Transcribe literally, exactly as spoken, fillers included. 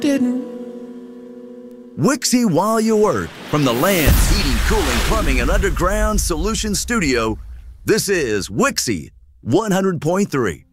didn't. Wixie while you work. From the Land's Heating, Cooling, Plumbing, and Underground Solutions Studio, this is Wixie one hundred point three.